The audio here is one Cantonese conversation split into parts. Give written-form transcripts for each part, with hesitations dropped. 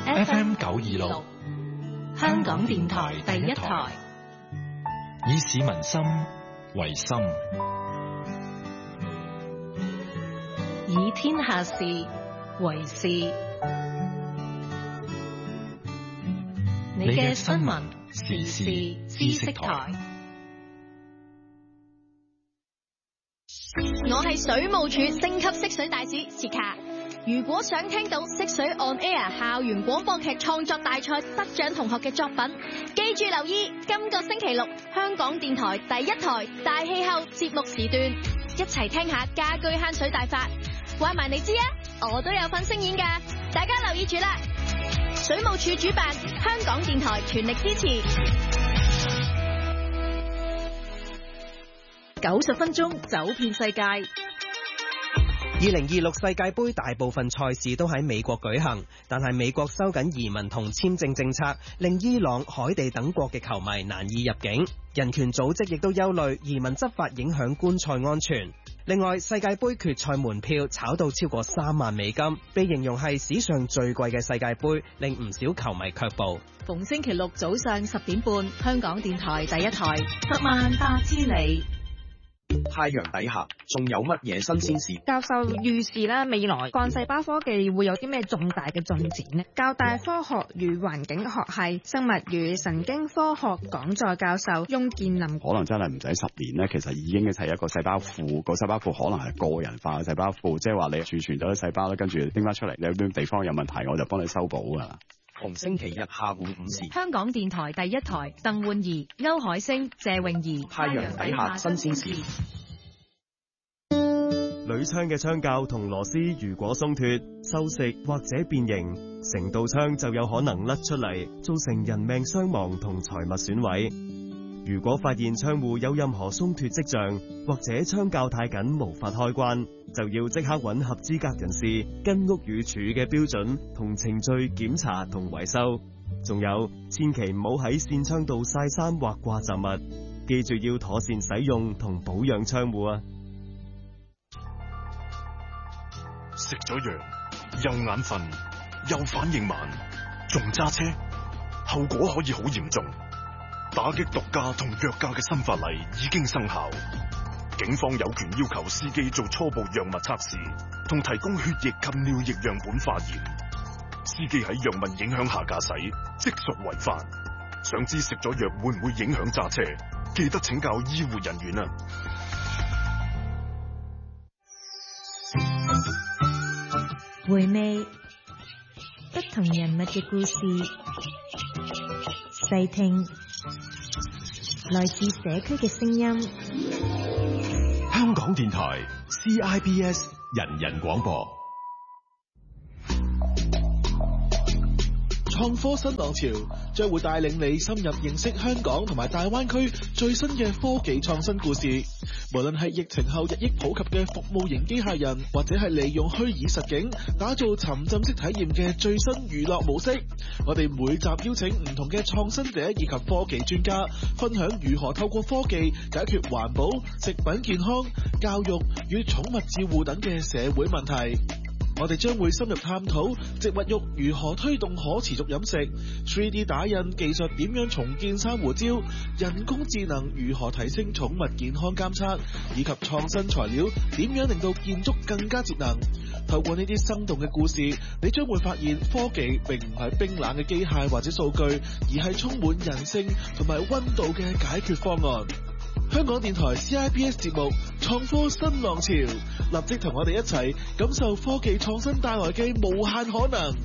FM 926，香港電台第一台，以市民心為心，以天下事為事。你嘅新聞時事知識台。 我係水務署升級識水大使薛卡。如果想聽到識水 on air 校園廣播劇創作大賽得獎同學嘅作品，記住留意今個星期六香港電台第一台大氣候節目時段，一齊聽下家居慳水大法。話埋你知啊，我都有份聲演噶，大家留意住啦。水務署主辦，香港電台全力支持。 90分鐘走遍世界。2026世界盃大部分賽事都喺美國舉行，但係美國收緊移民同簽證政策，令伊朗、海地等國嘅球迷難以入境。人權組織亦都憂慮移民執法影響觀賽安全。另外，世界盃決賽門票炒到超過3萬美金，被形容係史上最貴嘅世界盃，令唔少球迷卻步。 逢星期六早上10點半，香港電台第一台，10萬八千里。 太陽底下仲有乜嘢新鮮事？ 教授預示啦，未來幹細胞科技會有啲咩重大嘅進展呢？教大科學與環境學系生物與神經科學講座教授翁建林， 可能真係唔使10年咧，其實已經係一個細胞庫，個細胞庫可能係個人化嘅細胞庫，即係話你儲存咗啲細胞咧，跟住拎翻出嚟，你有啲地方有問題，我就幫你修補噶啦。 逢星期日下午5時， 香港電台第一台，鄧煥儀、歐海星、謝詠儀， 太陽底下新鮮事。 鋁窗嘅窗鉸同螺絲如果鬆脫、銹蝕或者變形，成道窗就有可能甩出嚟，造成人命傷亡同財物損毀。如果發現窗戶有任何鬆脫跡象，或者窗鉸太緊無法開關，就要即刻揾合資格人士跟屋宇署嘅標準同程序檢查同維修。仲有，千祈唔好喺扇窗度曬衫或掛雜物，記住要妥善使用同保養窗戶啊！ 食咗藥又眼瞓又反應慢，仲揸車，後果可以好嚴重。打擊毒駕同藥駕嘅新法例已經生效，警方有權要求司機做初步藥物測試，同提供血液及尿液樣本化驗。司機喺藥物影響下駕駛，即屬違法。想知食咗藥會唔會影響揸車？記得請教醫護人員啊！ 回味不同人物嘅故事，細聽來自社區嘅聲音。 香港電台 CIBS 人人廣播。 創科新浪潮將會帶領你深入認識香港同埋大灣區最新嘅科技創新故事。無論係疫情後日益普及嘅服務型機械人，或者係利用虛擬實境打造沉浸式體驗嘅最新娛樂模式，我哋每集邀請唔同嘅創新者以及科技專家，分享如何透過科技解決環保、食品健康、教育與寵物照護等嘅社會問題。我哋將會深入探討植物肉如何推動可持續飲食， 3D 打印技術點樣重建珊瑚礁，人工智能如何提升寵物健康監測，以及創新材料點樣令到建築更加節能。透過呢啲生動嘅故事，你將會發現科技並唔係冰冷嘅機械或者數據，而係充滿人性同埋溫度嘅解決方案。香港電台 CIBS 節目創科新浪潮，立即同我哋一齊感受科技創新帶來嘅無限可能。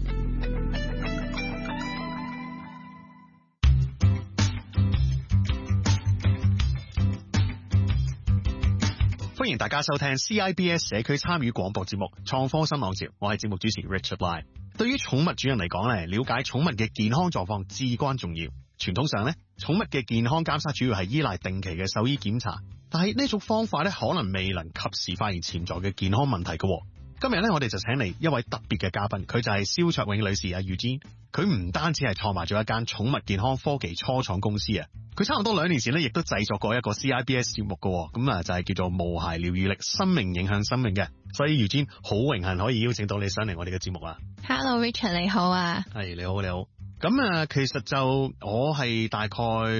歡迎大家收聽 CIBS 社區參與廣播節目創科新浪潮，我係節目主持 Richard Lai。對於寵物主人嚟講咧，了解寵物嘅健康狀況至關重要。傳統上咧，寵物嘅健康監測主要係依賴定期嘅獸醫檢查，但係呢種方法咧，可能未能及時發現潛在嘅健康問題嘅。今日咧，我哋就請嚟一位特別嘅嘉賓，佢就係蕭卓永女士啊，Eugene。 佢唔單止係創辦咗一間寵物健康科技初創公司啊，佢差唔多2年前咧，亦都製作過一個 CIBS 節目噶，咁啊就係叫做無孩療癒力，生命影響生命嘅。所以Eugene好榮幸可以邀請到你上嚟我哋嘅節目啊。 Hello Richard 你好啊。 係你好你好。咁啊，其實就我係大概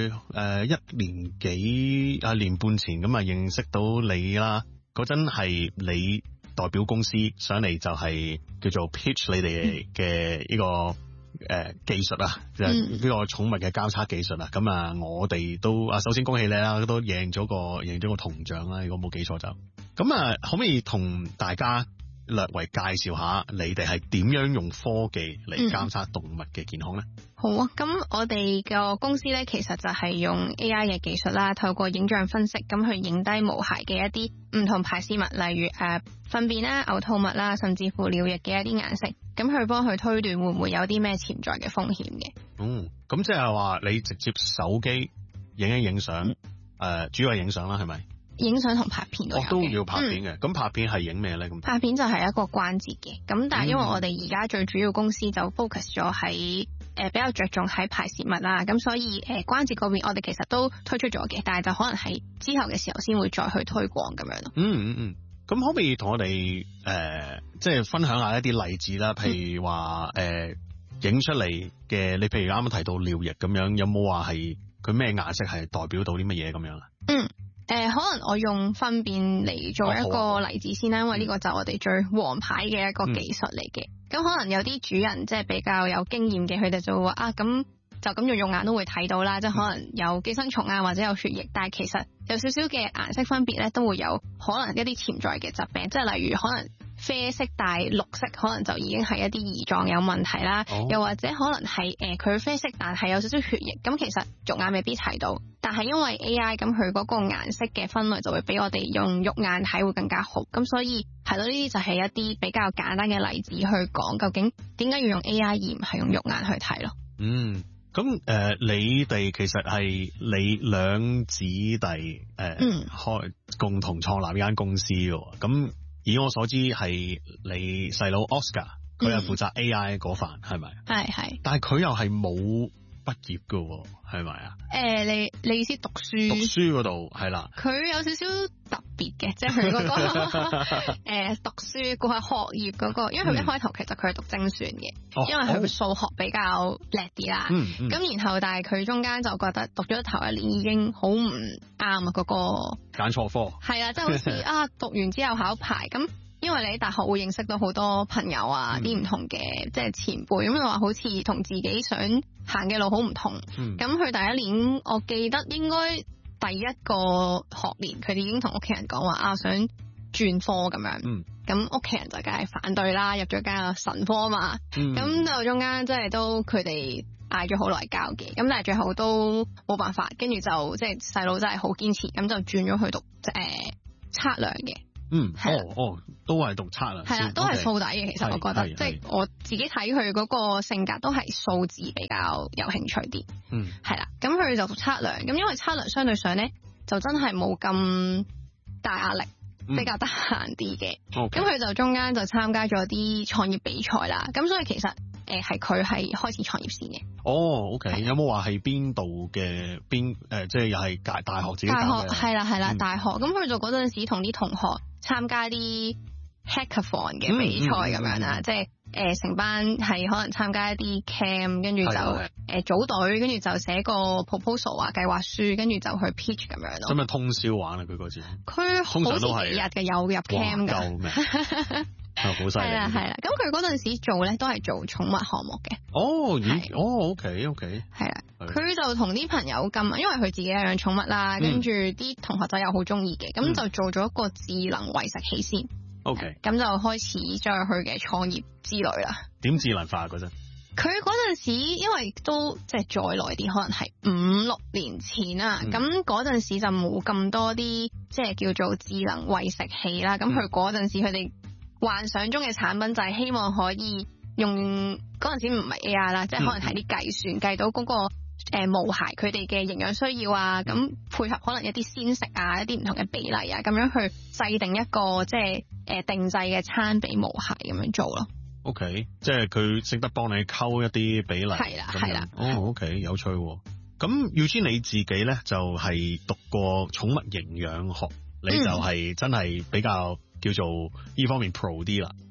1年半前咁啊認識到你啦。嗰陣係你代表公司上嚟就係叫做 pitch 你哋嘅呢個技術啊，就係呢個寵物嘅交叉技術啊。咁啊，我哋都首先恭喜你啦，都贏咗個銅獎啦。如果冇記錯就咁啊，可唔可以同大家略為介紹下你哋係點樣用科技嚟監測動物嘅健康咧？ 好啊，咁我哋個公司咧，其實就係用 AI 嘅技術啦，透過影像分析咁去影低毛孩嘅一啲唔同排泄物，例如糞便啦、嘔吐物啦，甚至乎尿液嘅一啲顏色，咁去幫佢推斷會唔會有啲咩潛在嘅風險嘅。 咁即係話你直接手機影相，主要係影相啦，係咪？ 影相同拍片都要拍片嘅。咁拍片係影咩咧？咁拍片就係一個關節嘅，咁但係因為我哋而家最主要公司就 focus 咗喺比較着重喺排泄物啦，咁所以關節嗰邊我哋其實都推出咗嘅，但係就可能係之後嘅時候先會再去推廣咁樣咯。 咁可唔可以同我哋即係分享下一啲例子啦？譬如話影出嚟嘅，你譬如啱啱提到尿液咁樣，有冇話係佢咩顏色係代表到啲乜嘢咁樣啊？ 可能我用糞便嚟做一個例子先啦，因為呢個就我哋最王牌嘅一個技術嚟嘅。咁可能有啲主人即係比較有經驗嘅，佢哋就會話咁就咁用肉眼都會睇到啦，即係可能有寄生蟲啊或者有血液，但係其實有少少嘅顏色分別咧，都會有可能一啲潛在嘅疾病，即係例如可能啡色帶綠色，可能就已經係一啲胰臟有問題啦。又或者可能係佢啡色但係有少少血液，咁其實肉眼未必睇到，但係因為 AI 咁佢嗰個顏色嘅分類就會比我哋用肉眼睇會更加好，咁所以係咯，呢啲就係一啲比較簡單嘅例子去講究竟點解要用 AI 而唔係用肉眼去睇咯。 咁你哋其實係你兩姊弟共同創立呢間公司嘅，咁以我所知係你細佬 Oscar 佢係負責 AI 嗰範係咪？ 係， 但係佢又係冇畢業嘅，係咪啊？ 你意思讀書嗰度係啦， 佢有少少特別嘅，即係佢嗰個讀書嗰個學業嗰個，因為佢一開頭其實佢係讀精算嘅，因為佢數學比較叻啲啦。咁然後但係佢中間就覺得讀咗頭1年已經好唔啱啊，嗰個揀錯科係啦，即係好似讀完之後考牌咁。因為你喺大學會認識到好多朋友啊，啲唔同嘅即係前輩，咁就話好似同自己想行嘅路好唔同。咁佢第1年，我記得應該第一個學年，佢哋已經同屋企人講話想轉科咁樣。咁屋企人就梗係反對啦，入咗間神科嘛。咁就中間即係都佢哋嗌咗好耐交嘅，咁但係最後都冇辦法，跟住就即係細佬真係好堅持，咁就轉咗去讀測量嘅。 都係讀測量， 係啦，都係數底嘅。其實我覺得，即係我自己睇佢嗰個性格都係數字比較有興趣啲。係啦，咁佢就讀測量，咁因為測量相對上咧就真係冇咁大壓力，比較得閒啲嘅。咁佢就中間就參加咗啲創業比賽啦。咁所以其實係佢係開始創業先嘅。 OK， 有冇話係邊度嘅即係又係大學自己搞嘅？ 係啦，大學。咁佢就嗰陣時同啲同學參加啲 hackathon 嘅比賽咁樣啦，即係成班係可能參加一啲 camp， 跟住就組隊，跟住就寫個 proposal 啊計劃書，跟住就去 pitch 咁樣咯。 使唔使通宵玩啊？佢嗰次佢好似幾日嘅，有入 camp 㗎。 救命！好犀利。 係啦。咁佢嗰陣時做咧都係做寵物項目嘅。OK。係啦，佢就同啲朋友咁，因為佢自己有養寵物啦，跟住啲同學仔又好中意嘅，咁就做咗一個智能餵食器先。咁就開始咗佢嘅創業之旅啦。點智能化嗰陣？ 佢嗰陣時因為都即係再耐啲，可能係5-6年前啦。咁嗰陣時就冇咁多啲即係叫做智能餵食器啦。咁佢嗰陣時佢哋幻想中嘅產品就係希望可以用嗰陣時唔係 AI 啦，即係可能係啲計算計到嗰個毛孩佢哋嘅營養需要啊，咁配合可能一啲鮮食啊，一啲唔同嘅比例啊，咁樣去制定一個即係定製嘅餐俾毛孩咁樣做咯。 OK， 即係佢識得幫你溝一啲比例。係啦。哦 ，OK， 有趣喎。咁Eugene你自己咧就係讀過寵物營養學，你就係真係比較叫做呢方面 pro 啲啦。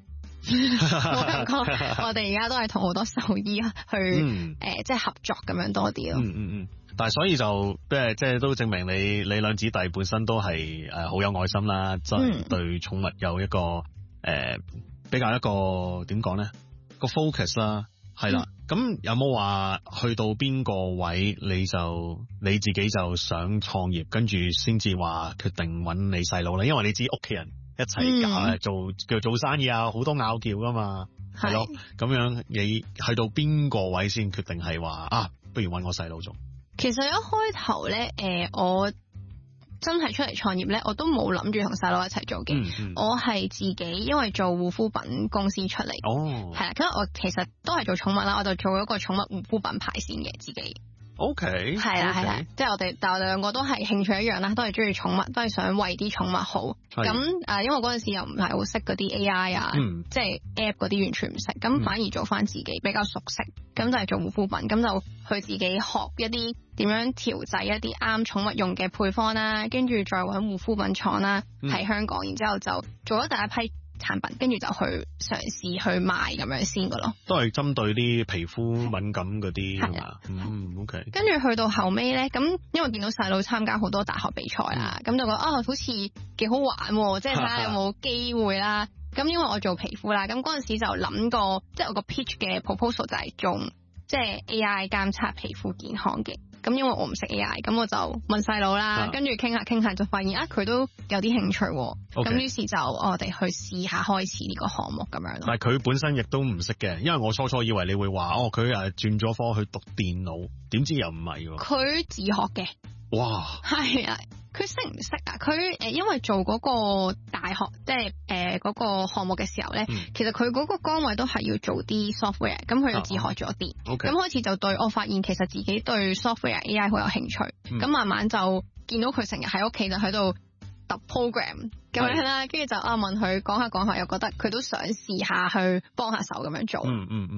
我哋而家都係同好多獸醫去即係合作咁樣多啲咯。 但係所以就即係都證明你兩姊弟本身都係好有愛心啦，即係對寵物有一個比較一個點講咧個 focus 啦，係啦。咁有冇話去到邊個位你自己就想創業，跟住先至話決定揾你細佬咧？因為你知屋企人一齊做生意啊，好多拗撬噶嘛，係咯。咁樣你去到邊個位先決定係話不如揾我細佬做？ 其實一開頭咧，我真係出嚟創業咧，我都冇諗住同細佬一齊做嘅。我係自己因為做護膚品公司出嚟，係啦。咁我其實都係做寵物啦，我就做一個寵物護膚品牌先嘅自己。 OK， 係啦，即係但係我哋兩個都係興趣一樣啦，都係中意寵物，都係想為啲寵物好。咁因為嗰陣時又唔係好識嗰啲 AI 啊，即係 app 嗰啲完全唔識，咁反而做翻自己比較熟悉，咁就係做護膚品，咁就去自己學一啲點樣調製一啲啱寵物用嘅配方啦，跟住再揾護膚品廠啦喺香港，然之後就做咗第一批產品，跟住就去嘗試去賣咁樣先噶咯， 都係針對啲皮膚敏感嗰啲係嘛？OK。 跟住去到後尾咧，咁因為見到細佬參加好多大學比賽啦，咁就覺得好似幾好玩，即係睇下有冇機會啦。咁因為我做皮膚啦，咁嗰陣時就諗過，即係我個 pitch 嘅 proposal 就係用即係 AI 監測皮膚健康嘅。咁因為我唔識 AI，咁我就問細佬啦，跟住傾下就發現佢都有啲興趣，咁於是就我哋去試下開始呢個項目咁樣咯。 但係佢本身亦都唔識嘅，因為我初以為你會話佢轉咗科去讀電腦，點知又唔係喎。 佢自學嘅。哇！係啊，佢識唔識啊？佢因為做嗰個大學即係嗰個項目嘅時候咧，其實佢嗰個崗位都係要做啲 software， 咁佢就自學咗啲。咁開始就我發現其實自己對 software AI 好有興趣，咁慢慢就見到佢成日喺屋企就喺度揼 program 咁樣啦，跟住就問佢講下，又覺得佢都想試下去幫下手咁樣做。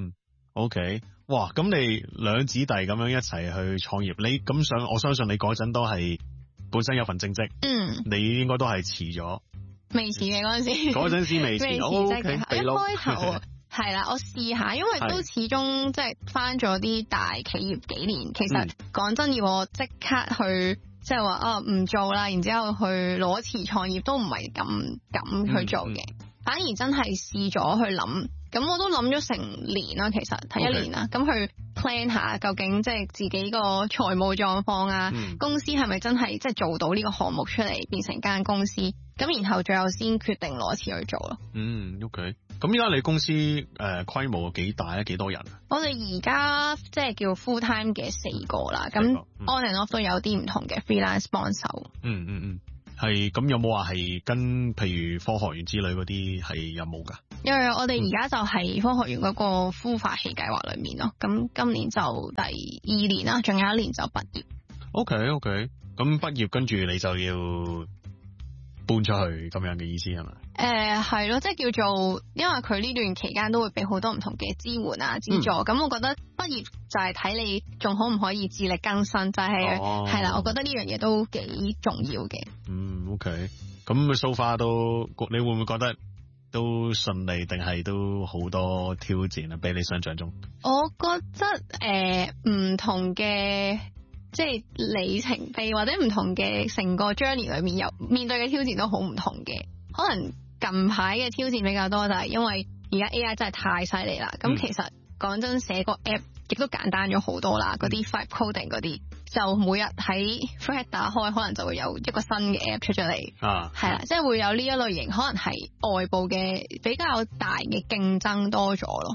OK， 哇！咁你兩姊弟咁樣一齊去創業，你咁我相信你嗰陣都係本身有份正職，你應該都係遲咗， 未遲嘅嗰陣時， 嗰陣時未遲， 一開頭係啦，我試下，因為都始終即係返咗啲大企業幾年，其實講真要我即刻去即係話唔做啦，然之後去裸辭創業都唔係咁敢去做嘅，反而真係試咗去諗。咁我都諗咗成年啦，其實睇1年啦，咁去 plan 下究竟即係自己個財務狀況啊，公司係咪真係即係做到呢個項目出嚟變成間公司，咁然後最後先決定攞錢去做咯。 OK。咁依家你公司規模幾大啊？幾多人？ 我哋而家即係叫 full time 嘅4個啦，咁 on and off 都有啲唔同嘅 freelance 幫手。 係咁有冇話係跟譬如科學園之類嗰啲係有冇㗎？ 因為我哋而家就係科學園嗰個孵化器計劃裏面咯，咁今年就第2年啦，仲有1年就畢業。 OK， 咁畢業跟住你就要搬出去咁樣嘅意思係咪？ 係咯，即係叫做，因為佢呢段期間都會俾好多唔同嘅支援啊、資助，咁我覺得畢業就係睇你仲可唔可以自力更生，就係係啦，我覺得呢樣嘢都幾重要嘅。 OK， 咁so far都，你會唔會覺得都順利，定係都好多挑戰啊？比你想象中， 我覺得唔同嘅即係里程碑或者唔同嘅成個 journey 裏面有面對嘅挑戰都好唔同嘅，可能近排嘅挑戰比較多，就係因為而家 AI 真係太犀利啦。咁其實講真，寫個 app 亦都簡單咗好多啦。嗰啲 vibe coding 嗰啲，就每日喺 Thread 打開，可能就會有一個新嘅 app 出咗嚟。係啦，即係會有呢一類型，可能係外部嘅比較大嘅競爭多咗咯。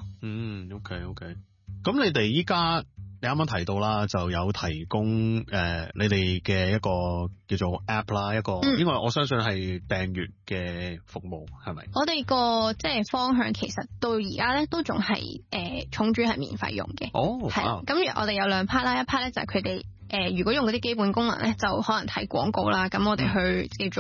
OK。咁你哋依家你啱啱提到啦，就有提供你哋嘅一個叫做 app 啦，一個因為我相信係訂閱嘅服務，係咪？我哋個即係方向其實到而家咧都仲係寵主係免費用嘅。係。咁我哋有2 part 啦，一 part 咧就係佢哋如果用嗰啲基本功能咧，就可能睇廣告啦。咁我哋去叫做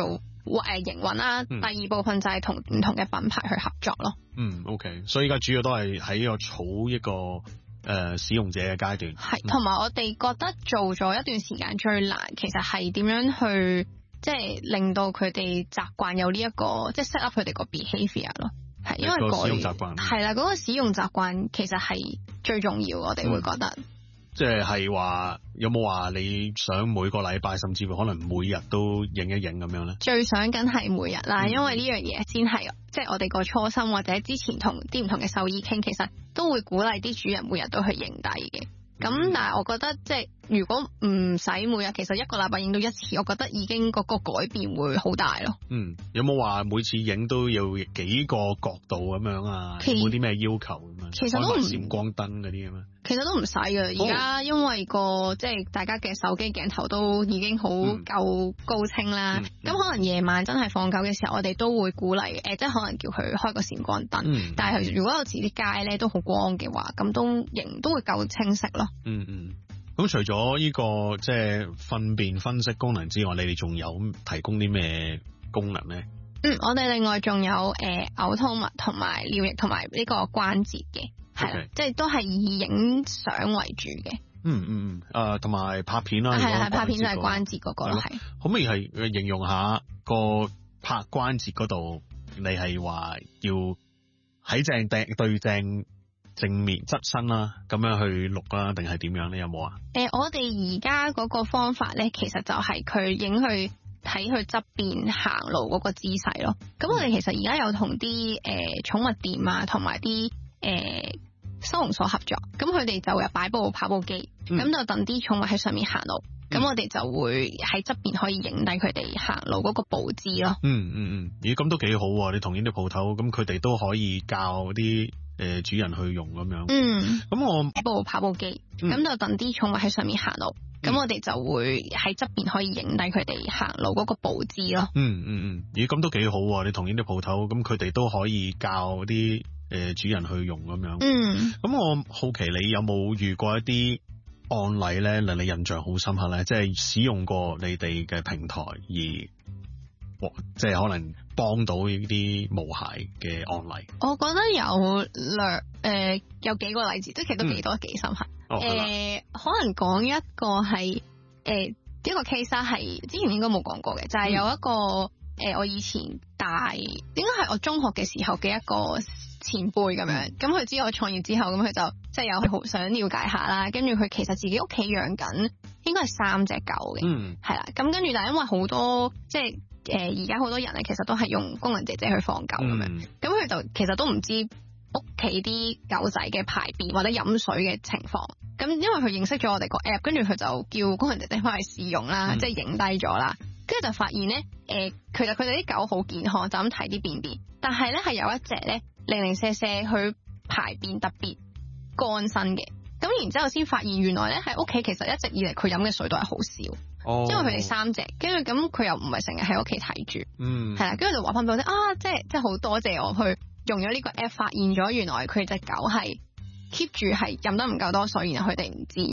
營運啦，第二部分就係同唔同嘅品牌去合作咯。 OK， 所以而家主要都係喺個儲一個使用者嘅階段。 係，同埋我哋覺得做咗一段時間最難，其實係點樣去即係令到佢哋習慣有呢一個即係 set up 佢哋個 behavior 咯。係因為使用習慣係啦，嗰個使用習慣其實係最重要，我哋會覺得。 即係話有冇話你想每個禮拜甚至乎可能每日都影一影咁樣咧？最想緊係每日啦，因為呢樣嘢先係即係我哋個初心，或者之前同啲唔同嘅獸醫傾，其實都會鼓勵啲主人每日都去影低嘅。咁但係我覺得即係如果唔使每日，其實一個禮拜影到一次，我覺得已經個改變會好大咯。 有冇話每次影都要幾個角度咁樣啊？有冇啲咩要求咁啊？ 其實都唔閃光燈嗰啲咁啊？ 其實都唔使嘅，而家因為即係大家嘅手機鏡頭都已經好夠高清啦。咁可能夜晚真係放狗嘅時候，我哋都會鼓勵即係可能叫佢開個閃光燈。但係如果有時啲街咧都好光嘅話，咁都仍都會夠清晰咯。 咁除咗呢個即係糞便分析功能之外，你哋仲有提供啲咩功能咧？ 我哋另外仲有嘔吐物同埋尿液同埋呢個關節嘅。係啦，即係都係以影相為主嘅。 同埋拍片啦。 係拍片就係關節嗰個咯。係可唔可以係形容下個拍關節嗰度？你係話要喺對正面側身啦，咁樣去錄啦，定係點樣咧？有冇啊？ 我哋而家嗰個方法咧，其實就係佢影去睇佢側邊行路嗰個姿勢咯。咁我哋其實而家有同啲寵物店啊，同埋啲收容所合作，咁佢哋就有擺部跑步機，咁就等啲寵物喺上面行路，咁我哋就會喺側邊可以影低佢哋行路嗰個步姿咯。 咦，咁都幾好喎！你同呢啲鋪頭，咁佢哋都可以教啲主人去用咁樣。咁我擺部跑步機，咁就等啲寵物喺上面行路，咁我哋就會喺側邊可以影低佢哋行路嗰個步姿咯。 咦，咁都幾好喎！你同呢啲鋪頭，咁佢哋都可以教啲主人去用咁樣。咁我好奇你有冇遇過一啲案例咧，令你印象好深刻咧？即係使用過你哋嘅平台而即係可能幫到呢啲毛孩嘅案例。 我覺得有幾個例子，即係其實都幾多幾深刻。可能講一個係一個 case 係之前應該冇講過嘅，就係有一個我以前應該係我中學嘅時候嘅一個前輩咁樣，咁佢知我創業之後，咁佢就即係有好想了解下啦。跟住佢其實自己屋企養緊，應該係3隻狗嘅，係啦。咁跟住但係因為好多即係而家好多人咧，其實都係用工人姐姐去放狗咁樣，咁佢就其實都唔知屋企啲狗仔嘅排便或者飲水嘅情況。咁因為佢認識咗我哋個 app， 跟住佢就叫工人姐姐翻去試用啦，即係影低咗啦。跟住就發現咧，其實佢哋啲狗好健康，就咁睇啲便便，但係咧係有一隻咧零零舍舍佢排便特別乾身嘅。咁然之後先發現原來咧喺屋企其實一直以嚟佢飲嘅水都係好少，因為佢哋3隻，跟住咁佢又唔係成日喺屋企睇住，係啦，跟住就話翻俾我聽即係好多謝我去用咗呢個 app， 發現咗原來佢隻狗係 keep 住係飲得唔夠多水，然後佢哋唔知。